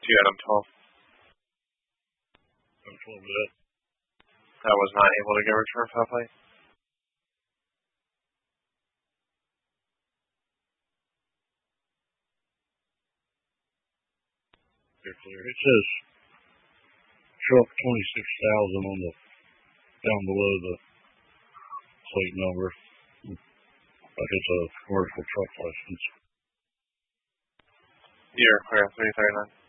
You got him 12. I'm 12 bit. I was not able to get return for that plate. They're clear. It says truck 26,000 on the down below the plate number. Like it's a commercial truck license. You're clear, 339.